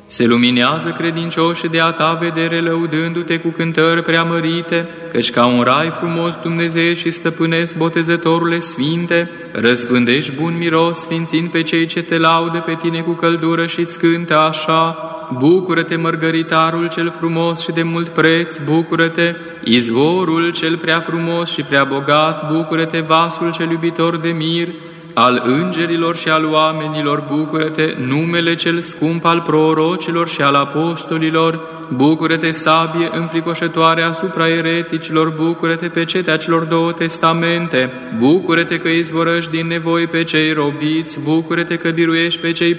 Se luminează credincioșii de a ta vedere, lăudându-te cu cântări preamărite, căci ca un rai frumos Dumnezeu și stăpânesc botezătorule sfinte, răspândești bun miros, sfințind pe cei ce te laudă pe tine cu căldură și-ți cântă așa: bucură-te, mărgăritarul cel frumos și de mult preț, bucură-te, izvorul cel prea frumos și prea bogat, bucură-te, vasul cel iubitor de mir, al îngerilor și al oamenilor, bucură-te, numele cel scump al prorocilor și al apostolilor, bucură-te, sabie înfricoșătoare asupra ereticilor, bucură-te, pecetea celor două testamente, bucură-te că izvorăști din nevoi pe cei robiți, bucură-te că biruiești pe cei